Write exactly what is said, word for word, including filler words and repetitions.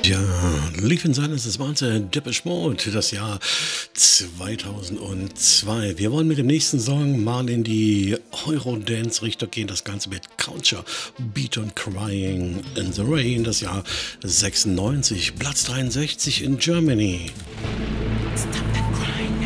Ja, lief in seines das Wahnsinn, Depeche Mode, das Jahr zweitausendzwei. Wir wollen mit dem nächsten Song mal in die Eurodance-Richtung gehen, das Ganze mit Culture, Beat und Crying in the Rain, das Jahr sechsundneunzig, Platz dreiundsechzig in Germany.